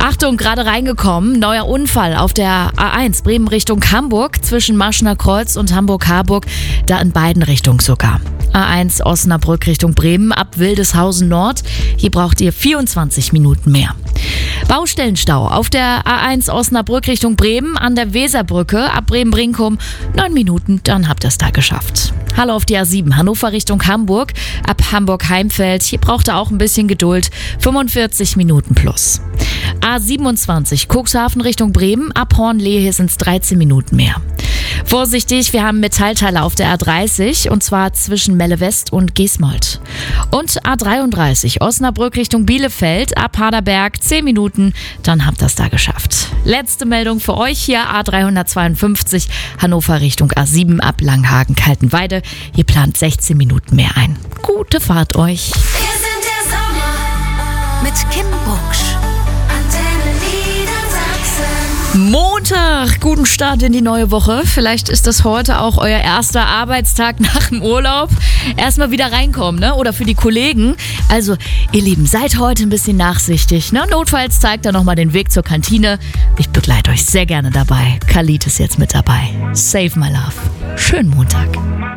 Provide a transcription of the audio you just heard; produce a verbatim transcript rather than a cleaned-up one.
Achtung, gerade reingekommen. Neuer Unfall auf der A eins Bremen Richtung Hamburg zwischen Maschener Kreuz und Hamburg-Harburg. Da in beiden Richtungen sogar. A eins Osnabrück Richtung Bremen ab Wildeshausen Nord. Hier braucht ihr vierundzwanzig Minuten mehr. Baustellenstau auf der A eins Osnabrück Richtung Bremen an der Weserbrücke ab Bremen-Brinkum. Neun Minuten, dann habt ihr es da geschafft. Hallo auf die A sieben Hannover Richtung Hamburg ab Hamburg-Heimfeld. Hier braucht ihr auch ein bisschen Geduld. fünfundvierzig Minuten plus. A siebenundzwanzig Cuxhaven Richtung Bremen ab Hornlehe, hier sind es dreizehn Minuten mehr. Vorsichtig, wir haben Metallteile auf der A dreißig und zwar zwischen Melle West und Gesmold. Und A dreiunddreißig Osnabrück Richtung Bielefeld ab Harderberg, zehn Minuten, dann habt ihr es da geschafft. Letzte Meldung für euch hier, A dreihundertzweiundfünfzig Hannover Richtung A sieben ab Langhagen-Kaltenweide. Ihr plant sechzehn Minuten mehr ein. Gute Fahrt euch. Wir sind der Sommer mit Kim Bucksch. Montag, guten Start in die neue Woche. Vielleicht ist das heute auch euer erster Arbeitstag nach dem Urlaub. Erstmal wieder reinkommen, ne? Oder für die Kollegen. Also, ihr Lieben, seid heute ein bisschen nachsichtig, ne? Notfalls zeigt ihr nochmal den Weg zur Kantine. Ich begleite euch sehr gerne dabei. Khalid ist jetzt mit dabei. Save my love. Schönen Montag.